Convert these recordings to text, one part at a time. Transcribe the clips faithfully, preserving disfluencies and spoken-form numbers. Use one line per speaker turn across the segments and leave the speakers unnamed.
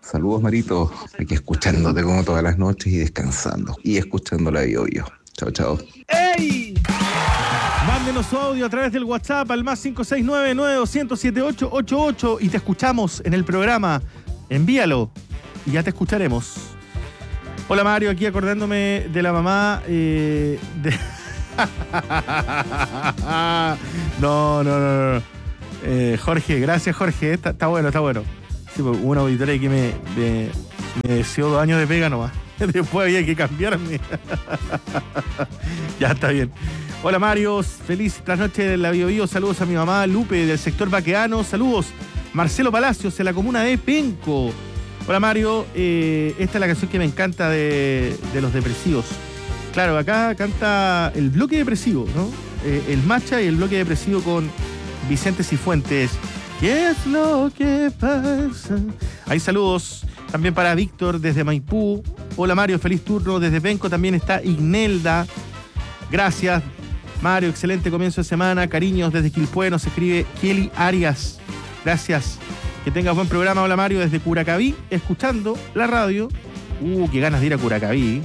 Saludos, Marito. Aquí escuchándote como todas las noches y descansando. Y escuchando la Bio Bio. Chao, chao.
¡Ey! Mándenos su audio a través del WhatsApp al más cinco seis nueve, nueve dos cero siete, siete ocho ocho ocho y te escuchamos en el programa. Envíalo y ya te escucharemos. Hola, Mario, aquí acordándome de la mamá eh, de... no, no, no, no. Eh, Jorge, gracias, Jorge. Está, está bueno, está bueno. Sí, pues, una auditoría que me, me, me deseó dos años de pega nomás. Después había que cambiarme. Ya está bien. Hola, Mario. Feliz trasnoche de la Bio Bio. Saludos a mi mamá Lupe del sector Baqueano. Saludos. Marcelo Palacios de la comuna de Penco. Hola, Mario. Eh, esta es la canción que me encanta de, de Los Depresivos. Claro, acá canta el bloque depresivo, ¿no? Eh, el Macha y el bloque depresivo con Vicente Cifuentes. ¿Qué es lo que pasa? Hay saludos también para Víctor desde Maipú. Hola, Mario, feliz turno. Desde Penco también está Ignelda. Gracias, Mario, excelente comienzo de semana. Cariños desde Quilpué, nos escribe Kelly Arias. Gracias. Que tengas buen programa. Hola, Mario, desde Curacaví, escuchando la radio. Uh, qué ganas de ir a Curacaví.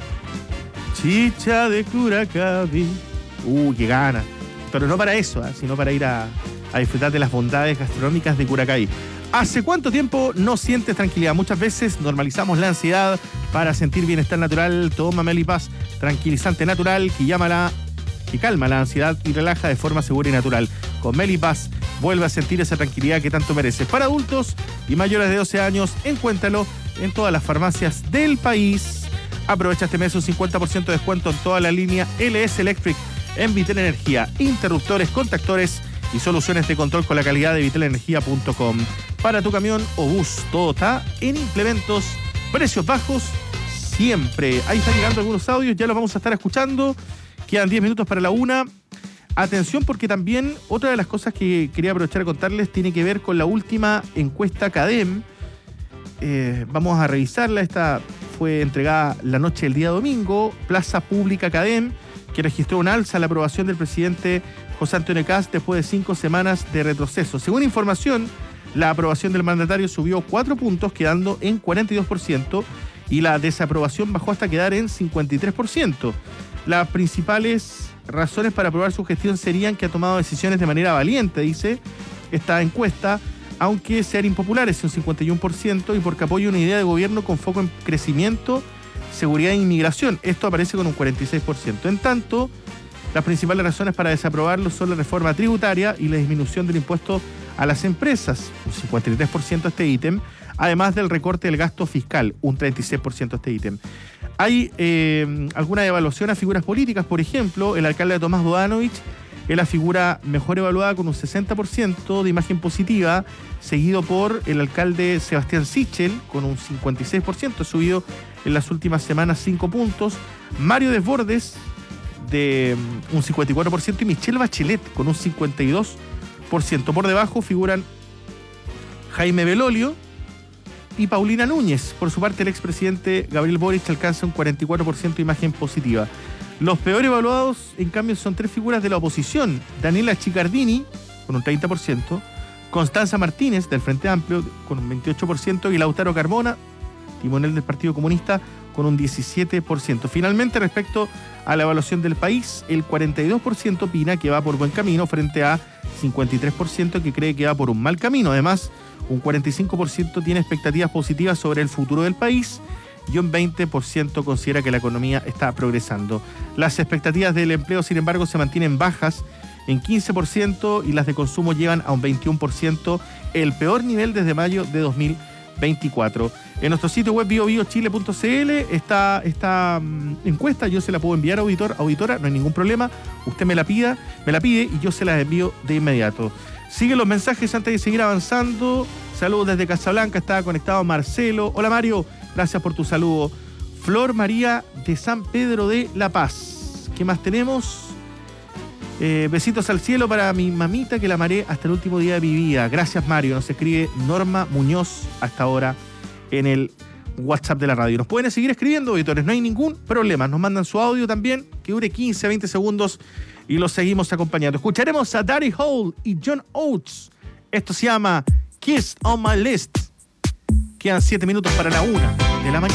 Chicha de Curacaví. Uh, qué ganas. Pero no para eso, ¿eh? Sino para ir a, a disfrutar de las bondades gastronómicas de Curacaví. ¿Hace cuánto tiempo no sientes tranquilidad? Muchas veces normalizamos la ansiedad para sentir bienestar natural. Toma Melipaz, tranquilizante natural que llama la, que calma la ansiedad y relaja de forma segura y natural. Con Melipaz vuelve a sentir esa tranquilidad que tanto mereces. Para adultos y mayores de doce años, encuéntralo en todas las farmacias del país. Aprovecha este mes un cincuenta por ciento de descuento en toda la línea L S Electric en Vitel Energía, interruptores, contactores y soluciones de control con la calidad de vitel energía punto com. Para tu camión o bus, todo está en implementos, precios bajos siempre. Ahí están llegando algunos audios, ya los vamos a estar escuchando. Quedan diez minutos para la una. Atención, porque también otra de las cosas que quería aprovechar a contarles tiene que ver con la última encuesta CADEM. Eh, vamos a revisarla. Esta fue entregada la noche del día domingo. Plaza Pública CADEM, que registró un alza a la aprobación del presidente José Antonio Kast después de cinco semanas de retroceso. Según información, la aprobación del mandatario subió cuatro puntos, quedando en cuarenta y dos por ciento, y la desaprobación bajó hasta quedar en cincuenta y tres por ciento. Las principales razones para aprobar su gestión serían que ha tomado decisiones de manera valiente, dice esta encuesta, aunque sean impopulares, un cincuenta y uno por ciento, y porque apoya una idea de gobierno con foco en crecimiento, seguridad e inmigración. Esto aparece con un cuarenta y seis por ciento. En tanto, las principales razones para desaprobarlo son la reforma tributaria y la disminución del impuesto a las empresas, un cincuenta y tres por ciento este ítem, además del recorte del gasto fiscal, un treinta y seis por ciento este ítem. Hay eh, alguna evaluación a figuras políticas, por ejemplo, el alcalde de Tomás Bodanovich es la figura mejor evaluada con un sesenta por ciento de imagen positiva, seguido por el alcalde Sebastián Sichel con un cincuenta y seis por ciento, subido en las últimas semanas cinco puntos, Mario Desbordes de un cincuenta y cuatro por ciento y Michelle Bachelet con un cincuenta y dos por ciento. Por debajo figuran Jaime Belolio y Paulina Núñez. Por su parte, el expresidente Gabriel Boric alcanza un cuarenta y cuatro por ciento de imagen positiva. Los peor evaluados, en cambio, son tres figuras de la oposición. Daniela Chicardini, con un treinta por ciento, Constanza Martínez, del Frente Amplio, con un veintiocho por ciento, y Lautaro Carmona, timonel del Partido Comunista, con un diecisiete por ciento. Finalmente, respecto a la evaluación del país, el cuarenta y dos por ciento opina que va por buen camino frente a cincuenta y tres por ciento que cree que va por un mal camino. Además, un cuarenta y cinco por ciento tiene expectativas positivas sobre el futuro del país y un veinte por ciento considera que la economía está progresando. Las expectativas del empleo, sin embargo, se mantienen bajas en quince por ciento y las de consumo llegan a un veintiuno por ciento, el peor nivel desde mayo de dos mil veinticuatro. En nuestro sitio web bio bio chile punto c l está esta um, encuesta, yo se la puedo enviar a auditor, auditora, no hay ningún problema, usted me la pida, me la pide y yo se la envío de inmediato. Siguen los mensajes antes de seguir avanzando. Saludos desde Casablanca, estaba conectado Marcelo. Hola, Mario, gracias por tu saludo. Flor María de San Pedro de La Paz. ¿Qué más tenemos? Eh, besitos al cielo para mi mamita que la amaré hasta el último día de mi vida. Gracias, Mario. Nos escribe Norma Muñoz hasta ahora en el WhatsApp de la radio. Nos pueden seguir escribiendo, auditores, no hay ningún problema. Nos mandan su audio también, que dure quince a veinte segundos y los seguimos acompañando. Escucharemos a Daddy Hole y John Oates. Esto se llama Kiss on My List. Quedan siete minutos para la una de la mañana.